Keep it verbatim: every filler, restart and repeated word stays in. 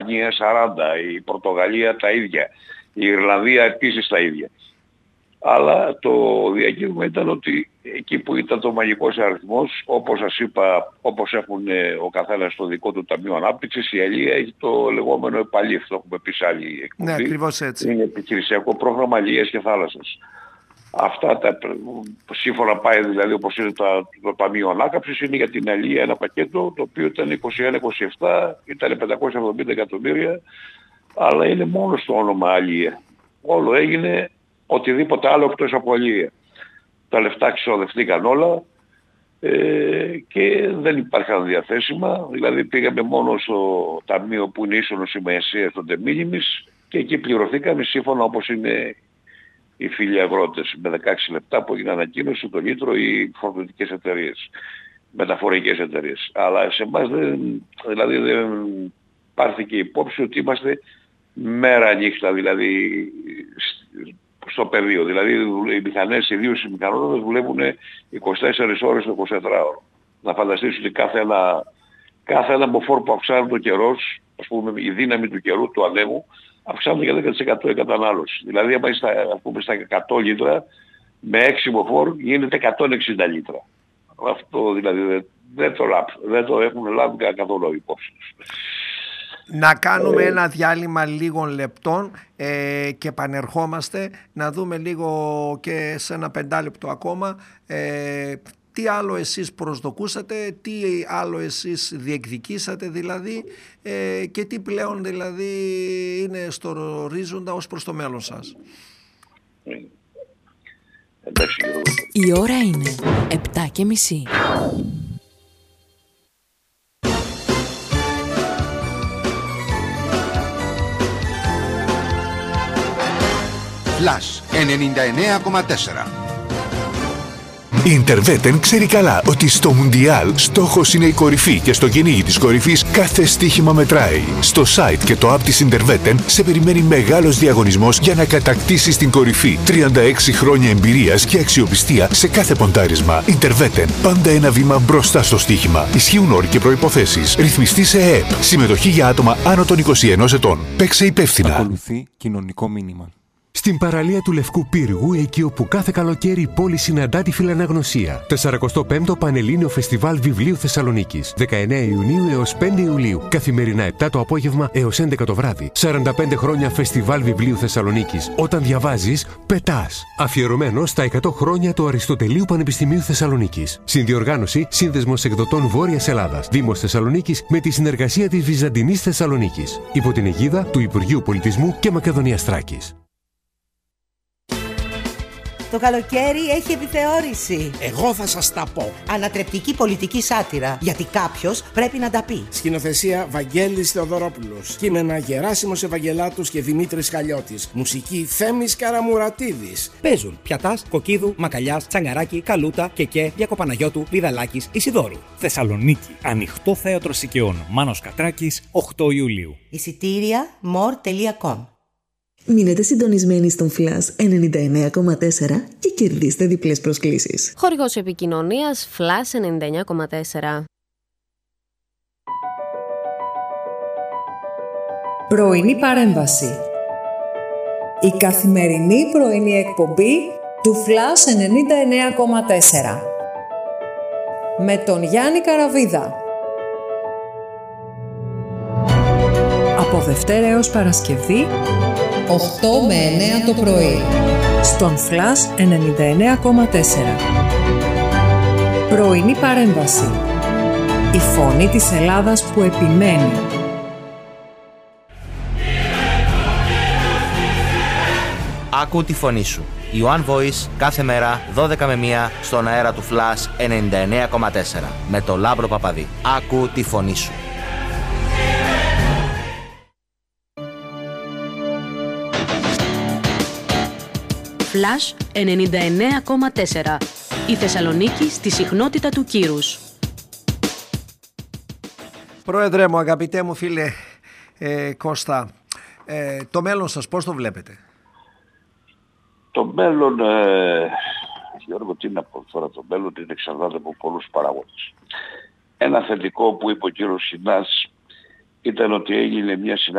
Ισπανία σαράντα, η Πορτογαλία τα ίδια, η Ιρλανδία επίσης τα ίδια. Αλλά το διακύβημα ήταν ότι εκεί που ήταν το μαγικός αριθμός, όπως σας είπα, όπως έχουν ο καθένας το δικό του Ταμείο Ανάπτυξης, η Αλία έχει το λεγόμενο επαλήφ, το έχουμε πει σε άλλη εκπομπή. Ναι, ακριβώς έτσι. Είναι επιχειρησιακό πρόγραμμα Αλίας και Θάλασσας. Αυτά τα σύμφωνα πάει δηλαδή όπως είναι το, το Ταμείο Ανάκαμψης, είναι για την Αλία ένα πακέτο το οποίο ήταν είκοσι ένα είκοσι επτά, ήταν πεντακόσια εβδομήντα εκατομμύρια, αλλά είναι μόνο στο όνομα Αλία. Όλο έγινε οτιδήποτε άλλο εκτός από Αλία. Τα λεφτά ξοδευτήκαν όλα ε, και δεν υπάρχαν διαθέσιμα. Δηλαδή πήγαμε μόνο στο ταμείο που είναι ίσονο σημασίας των τεμίνιμις και εκεί πληρωθήκαμε σύμφωνα όπως είναι οι φίλοι αγρότες με δεκαέξι λεπτά που έγινε ανακοίνωση το λίτρο οι φορτωτικές εταιρείες, μεταφορικές εταιρείες. Αλλά σε εμάς δεν, δηλαδή δεν πάρθηκε υπόψη ότι είμαστε μέρα νύχτα, δηλαδή στο πεδίο. Δηλαδή οι μηχανές, ιδίως οι μηχανόδοντες δουλεύουν είκοσι τέσσερις ώρες το εικοσιτετράωρο. Να φανταστείς ότι κάθε ένα, κάθε ένα μποφόρ που αυξάνει το καιρός, ας πούμε η δύναμη του καιρού, του ανέμου, αυξάνουν για δέκα τοις εκατό η κατανάλωση. Δηλαδή άμα στα, ας πούμε, στα εκατό λίτρα, με έξι μποφόρ γίνεται εκατόν εξήντα λίτρα. Αυτό δηλαδή δεν, δεν, το, δεν το έχουν λάβει καθόλου υπόψη τους. Να κάνουμε ένα διάλειμμα λίγων λεπτών ε, και επανερχόμαστε να δούμε λίγο και σε ένα πεντάλεπτο ακόμα ε, τι άλλο εσείς προσδοκούσατε, τι άλλο εσείς διεκδικήσατε δηλαδή ε, και τι πλέον δηλαδή είναι στο ορίζοντα ως προς το μέλλον σας. Η ώρα είναι επτά και μισή. Flash ενενήντα εννέα κόμμα τέσσερα. Η Interveten ξέρει καλά ότι στο Μουντιάλ στόχος είναι η κορυφή και στο κυνήγι της κορυφής κάθε στοίχημα μετράει. Στο site και το app της Interveten σε περιμένει μεγάλος διαγωνισμός για να κατακτήσεις την κορυφή. τριάντα έξι χρόνια εμπειρίας και αξιοπιστία σε κάθε ποντάρισμα. Interveten, πάντα ένα βήμα μπροστά στο στοίχημα. Ισχύουν όροι και προϋποθέσεις. Ρυθμιστή σε ΕΕΠ. Συμμετοχή για άτομα άνω των είκοσι ενός ετών. Παίξε υπεύθυνα. Ακολουθεί κοινωνικό μήνυμα. Στην παραλία του Λευκού Πύργου, εκεί όπου κάθε καλοκαίρι η πόλη συναντά τη φιλαναγνωσία. σαρηκοστό πέμπτο Πανελλήνιο Φεστιβάλ Βιβλίου Θεσσαλονίκης. δεκαεννέα Ιουνίου έως πέντε Ιουλίου. Καθημερινά επτά το απόγευμα έως έντεκα το βράδυ. σαράντα πέντε χρόνια Φεστιβάλ Βιβλίου Θεσσαλονίκης. Όταν διαβάζεις, πετάς. Αφιερωμένο στα εκατό χρόνια του Αριστοτελείου Πανεπιστημίου Θεσσαλονίκης. Συνδιοργάνωση Σύνδεσμος Εκδοτών Βόρειας Ελλάδας. Δήμος Θεσσαλονίκης με τη συνεργασία της Βυζαντινής Θεσσαλονίκης. Υπό την αιγίδα του Υπουργείου Πολιτισμού και Μακεδονίας Θράκης. Το καλοκαίρι έχει επιθεώρηση. Εγώ θα σας τα πω. Ανατρεπτική πολιτική σάτυρα. Γιατί κάποιος πρέπει να τα πει. Σκηνοθεσία Βαγγέλης Θεοδωρόπουλος. Κείμενα Γεράσιμος Ευαγγελάτος και Δημήτρης Χαλιώτης. Μουσική Θέμης Καραμουρατίδης. Παίζουν Πιατάς, Κοκκίδου, Μακαλιάς, Τσαγκαράκη, Καλούτα, Κεκέ, Διακοπαναγιώτου, Βιδαλάκης, Ισιδόρου. Θεσσαλονίκη. Ανοιχτό θέατρο Σικαιών. Μάνος Κατράκης, οκτώ Ιουλίου. Εισιτήρια μορ τελεία κομ. Μείνετε συντονισμένοι στον Flash ενενήντα εννέα κόμμα τέσσερα και κερδίστε διπλές προσκλήσεις. Χορηγός επικοινωνίας Flash ενενήντα εννέα κόμμα τέσσερα. Πρωινή παρέμβαση. Η καθημερινή πρωινή εκπομπή του Flash ενενήντα εννέα κόμμα τέσσερα. Με τον Γιάννη Καραβίδα. Από Δευτέρα έως Παρασκευή, οκτώ με εννέα το πρωί. Στον Flash ενενήντα εννέα κόμμα τέσσερα. Πρωινή παρέμβαση. Η φωνή της Ελλάδας που επιμένει. Άκου τη φωνή σου. Η One Voice κάθε μέρα δώδεκα με μία στον αέρα του Flash ενενήντα εννέα κόμμα τέσσερα. Με το Λάμπρο Παπαδί. Άκου τη φωνή σου. Flash ενενήντα εννέα κόμμα τέσσερα. Η Θεσσαλονίκη στη συχνότητα του κύρους. Πρόεδρε μου, αγαπητέ μου φίλε ε, Κώστα, ε, το μέλλον σας πώς το βλέπετε? Το μέλλον, ε, Γιώργο, τι να πω τώρα, το μέλλον είναι εξαρτάται από πολλούς παράγοντες. Ένα θετικό που είπε ο κύριος Συνάς ήταν ότι έγινε μια συνάντηση